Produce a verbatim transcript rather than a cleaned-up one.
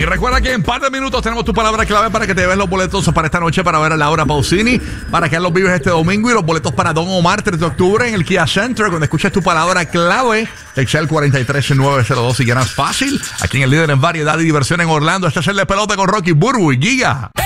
Y recuerda que en par de minutos tenemos tu palabra clave para que te lleves los boletos para esta noche para ver a Laura Pausini, para que los vives este domingo, y los boletos para Don Omar tres de octubre en el Kia Center, donde escuches tu palabra clave. Excel cuatro tres nueve cero dos y ganas fácil. Aquí en el líder en variedad y diversión en Orlando. Este es el de pelota con Rocky, Burbu y Giga.